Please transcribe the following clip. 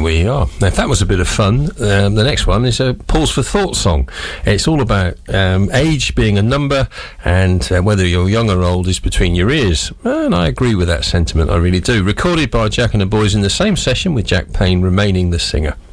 we are. Now, if that was a bit of fun, the next one is a Pause for Thought song. It's all about age being a number, and whether you're young or old is between your ears. And I agree with that sentiment, I really do. Recorded by Jack and the Boys in the same session, with Jack Payne remaining the singer.